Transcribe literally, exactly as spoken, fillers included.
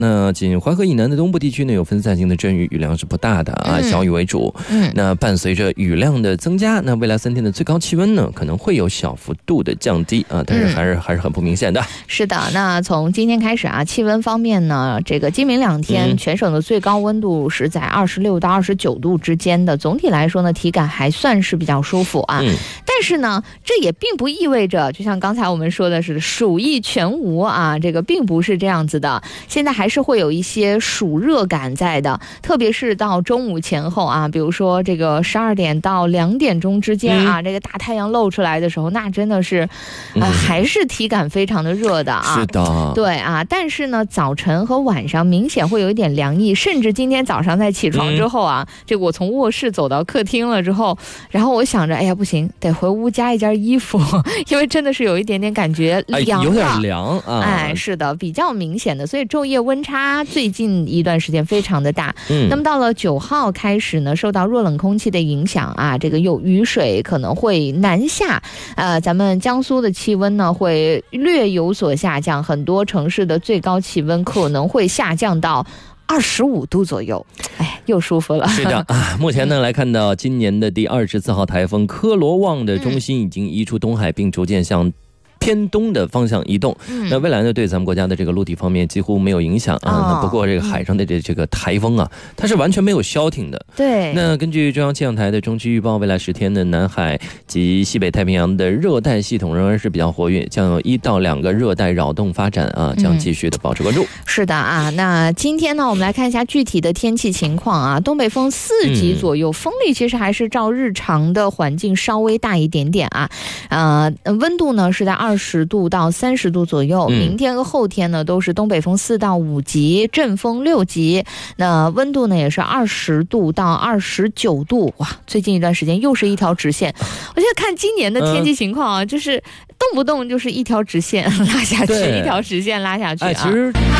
那仅淮河以南的东部地区呢，有分散性的阵雨，雨量是不大的啊，小雨为主。嗯，那伴随着雨量的增加，那未来三天的最高气温呢，可能会有小幅度的降低啊，但是还是、嗯、还是很不明显的。 是的，那从今天开始啊，气温方面呢，这个今明两天、嗯、全省的最高温度是在二十六到二十九度之间的，总体来说呢，体感还算是比较舒服啊。嗯、但是呢，这也并不意味着，就像刚才我们说的是暑意全无啊，这个并不是这样子的。现在还是会有一些暑热感在的，特别是到中午前后啊，比如说这个十二点到两点钟之间啊、嗯，这个大太阳露出来的时候，那真的是，呃、嗯，还是体感非常的热的啊。 是的， 对啊，但是呢，早晨和晚上明显会有一点凉意，甚至今天早上在起床之后啊，嗯、这个我从卧室走到客厅了之后，然后我想着，哎呀，不行，得回屋加一件衣服，因为真的是有一点点感觉凉、 哎，有点凉啊。 哎，是的，比较明显的，所以昼夜温差最近一段时间非常的大。嗯，那么到了九号开始呢，受到弱冷空气的影响啊，这个有雨水可能会南下，呃，咱们江苏的气温呢会略有所下降，很多城市的最高气温可能会下降到二十五度左右，哎，又舒服了。 是的啊，目前呢来看到今年的第二十四号台风科罗旺的中心已经移出东海，并逐渐向偏东的方向移动，嗯、那未来呢，对咱们国家的这个陆地方面几乎没有影响啊。哦、那不过这个海上的这这个台风啊，它是完全没有消停的。 对。 那根据中央气象台的中期预报，未来十天的南海及西北太平洋的热带系统仍然是比较活跃，将有一到两个热带扰动发展啊，将继续的保持关注。嗯、 是的啊，那今天呢，我们来看一下具体的天气情况啊。东北风四级左右，嗯、风力其实还是照日常的环境稍微大一点点啊。呃，温度呢是在二。二十度到三十度左右，明天和后天呢都是东北风四到五级，阵风六级。那温度呢也是二十度到二十九度。哇，最近一段时间又是一条直线。我现在看今年的天气情况啊，嗯、就是动不动就是一条直线拉下去，一条直线拉下去啊。 哎，其实